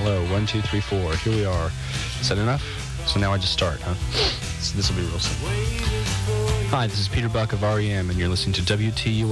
Hello, 1, 2, 3, 4. Here we are. Is that enough? So now I just start, huh? So this will be real simple. Hi, this is Peter Buck of REM, and you're listening to WTUA.